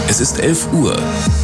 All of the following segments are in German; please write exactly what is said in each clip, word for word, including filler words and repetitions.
Es ist elf Uhr.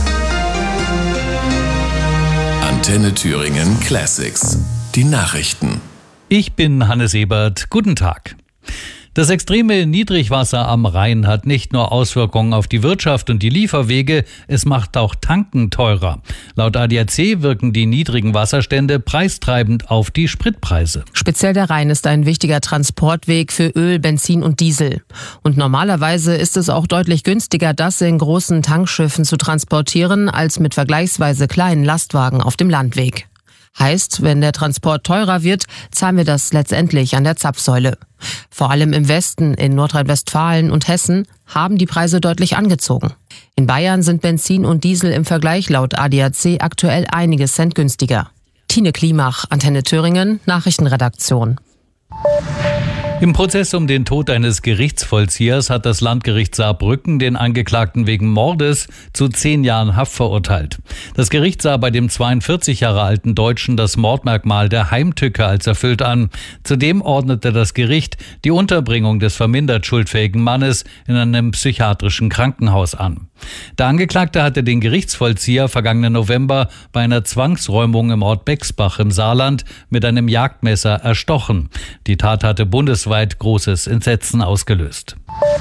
Antenne Thüringen Classics. Die Nachrichten. Ich bin Hannes Ebert. Guten Tag. Das extreme Niedrigwasser am Rhein hat nicht nur Auswirkungen auf die Wirtschaft und die Lieferwege, es macht auch Tanken teurer. Laut A D A C wirken die niedrigen Wasserstände preistreibend auf die Spritpreise. Speziell der Rhein ist ein wichtiger Transportweg für Öl, Benzin und Diesel. Und normalerweise ist es auch deutlich günstiger, das in großen Tankschiffen zu transportieren, als mit vergleichsweise kleinen Lastwagen auf dem Landweg. Heißt, wenn der Transport teurer wird, zahlen wir das letztendlich an der Zapfsäule. Vor allem im Westen, in Nordrhein-Westfalen und Hessen, haben die Preise deutlich angezogen. In Bayern sind Benzin und Diesel im Vergleich laut A D A C aktuell einige Cent günstiger. Tine Klimach, Antenne Thüringen, Nachrichtenredaktion. Im Prozess um den Tod eines Gerichtsvollziehers hat das Landgericht Saarbrücken den Angeklagten wegen Mordes zu zehn Jahren Haft verurteilt. Das Gericht sah bei dem zweiundvierzig Jahre alten Deutschen das Mordmerkmal der Heimtücke als erfüllt an. Zudem ordnete das Gericht die Unterbringung des vermindert schuldfähigen Mannes in einem psychiatrischen Krankenhaus an. Der Angeklagte hatte den Gerichtsvollzieher vergangenen November bei einer Zwangsräumung im Ort Bexbach im Saarland mit einem Jagdmesser erstochen. Die Tat hatte bundesweit großes Entsetzen ausgelöst.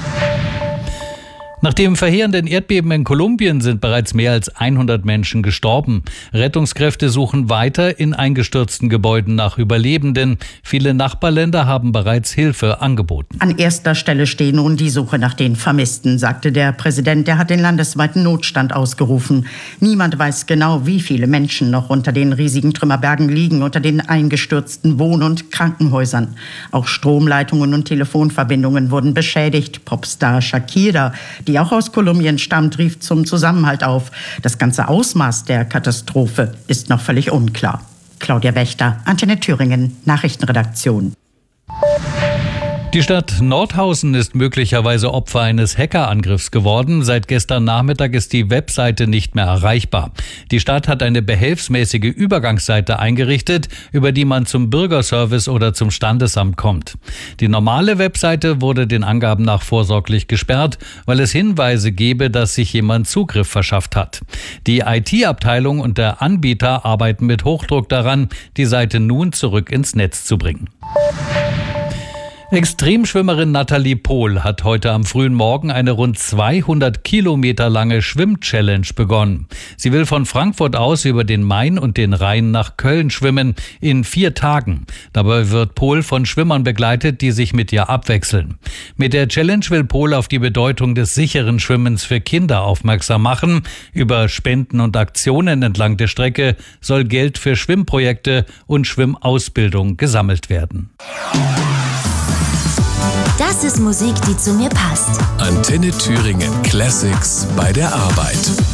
Nach dem verheerenden Erdbeben in Kolumbien sind bereits mehr als hundert Menschen gestorben. Rettungskräfte suchen weiter in eingestürzten Gebäuden nach Überlebenden. Viele Nachbarländer haben bereits Hilfe angeboten. An erster Stelle steht nun die Suche nach den Vermissten, sagte der Präsident. Der hat den landesweiten Notstand ausgerufen. Niemand weiß genau, wie viele Menschen noch unter den riesigen Trümmerbergen liegen, unter den eingestürzten Wohn- und Krankenhäusern. Auch Stromleitungen und Telefonverbindungen wurden beschädigt. Popstar Shakira, die auch aus Kolumbien stammt, rief zum Zusammenhalt auf. Das ganze Ausmaß der Katastrophe ist noch völlig unklar. Claudia Wächter, Antenne Thüringen, Nachrichtenredaktion. Die Stadt Nordhausen ist möglicherweise Opfer eines Hackerangriffs geworden. Seit gestern Nachmittag ist die Webseite nicht mehr erreichbar. Die Stadt hat eine behelfsmäßige Übergangsseite eingerichtet, über die man zum Bürgerservice oder zum Standesamt kommt. Die normale Webseite wurde den Angaben nach vorsorglich gesperrt, weil es Hinweise gebe, dass sich jemand Zugriff verschafft hat. Die I T-Abteilung und der Anbieter arbeiten mit Hochdruck daran, die Seite nun zurück ins Netz zu bringen. Extremschwimmerin Nathalie Pohl hat heute am frühen Morgen eine rund zweihundert Kilometer lange Schwimm-Challenge begonnen. Sie will von Frankfurt aus über den Main und den Rhein nach Köln schwimmen in vier Tagen. Dabei wird Pohl von Schwimmern begleitet, die sich mit ihr abwechseln. Mit der Challenge will Pohl auf die Bedeutung des sicheren Schwimmens für Kinder aufmerksam machen. Über Spenden und Aktionen entlang der Strecke soll Geld für Schwimmprojekte und Schwimmausbildung gesammelt werden. Das ist Musik, die zu mir passt. Antenne Thüringen Classics bei der Arbeit.